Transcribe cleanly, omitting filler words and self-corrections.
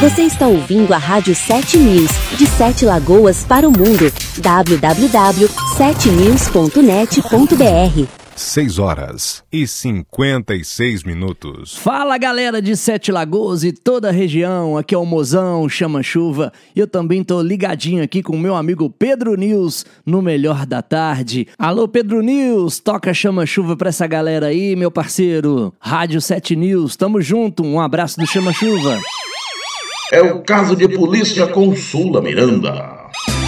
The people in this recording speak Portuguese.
Você está ouvindo a Rádio 7 News, de 7 Lagoas para o mundo. www.7news.net.br 6h56. Fala, galera de Sete Lagoas e toda a região, aqui é o Mozão, Chama-Chuva. Eu também tô ligadinho aqui com o meu amigo Pedro News, no Melhor da Tarde. Alô, Pedro News, toca Chama-Chuva pra essa galera aí, meu parceiro. Rádio 7 News, tamo junto, um abraço do Chama-Chuva. É o caso de polícia com Sula Miranda.